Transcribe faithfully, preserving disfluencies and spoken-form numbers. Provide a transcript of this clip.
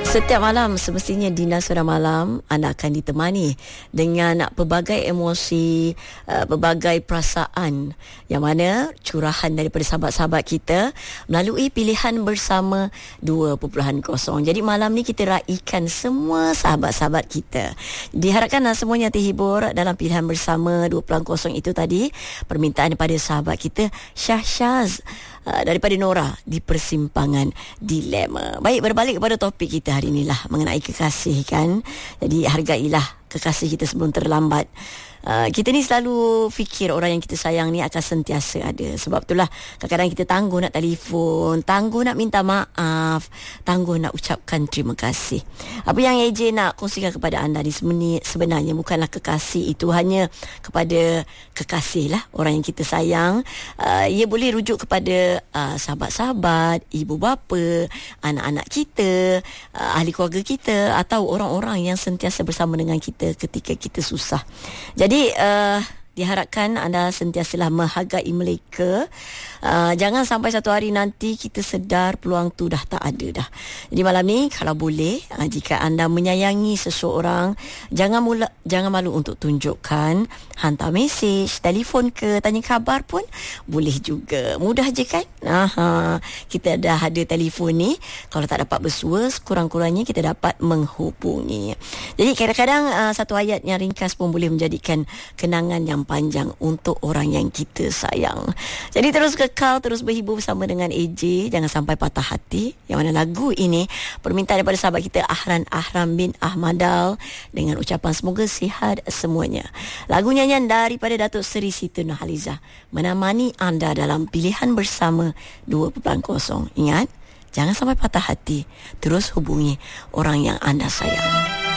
Setiap malam semestinya Dina Suara Malam anda akan ditemani dengan pelbagai emosi, uh, pelbagai perasaan yang mana curahan daripada sahabat-sahabat kita melalui pilihan bersama dua titik kosong. Jadi malam ni kita raikan semua sahabat-sahabat kita. Diharapkan semuanya terhibur dalam pilihan bersama dua titik kosong itu tadi. Permintaan daripada sahabat kita Syah Syaz Uh, daripada Nora di Persimpangan Dilema. Baik, berbalik kepada topik kita hari inilah mengenai kekasih kan. Jadi hargailah kekasih kita sebelum terlambat. Uh, kita ni selalu fikir orang yang kita sayang ni akan sentiasa ada. Sebab itulah kadang-kadang kita tangguh nak telefon, tangguh nak minta maaf, tangguh nak ucapkan terima kasih. Apa yang A J nak kongsikan kepada anda ni sebenarnya bukanlah kekasih itu hanya kepada kekasih lah, orang yang kita sayang. Uh, ia boleh rujuk kepada uh, sahabat-sahabat, ibu bapa, anak-anak kita, uh, ahli keluarga kita, atau orang-orang yang sentiasa bersama dengan kita ketika kita susah. Jadi uh, diharapkan anda sentiasalah menghargai mereka. Uh, jangan sampai satu hari nanti kita sedar peluang tu dah tak ada dah. Jadi malam ni kalau boleh, uh, jika anda menyayangi seseorang, jangan mula, jangan malu untuk tunjukkan, hantar mesej, telefon ke, tanya khabar pun boleh juga. Mudah je kan? Aha, kita dah ada telefon ni. Kalau tak dapat bersua, sekurang-kurangnya kita dapat menghubungi. Jadi kadang-kadang uh, satu ayat yang ringkas pun boleh menjadikan kenangan yang panjang untuk orang yang kita sayang. Jadi terus kekal, terus berhibur bersama dengan A J. Jangan sampai patah hati. Yang mana lagu ini permintaan daripada sahabat kita Ahran Ahram bin Ahmadal dengan ucapan semoga sihat semuanya. Lagu nyanyian daripada Datuk Seri Siti Nurhaliza menemani anda dalam pilihan bersama dua titik kosong. Ingat, jangan sampai patah hati. Terus hubungi orang yang anda sayang.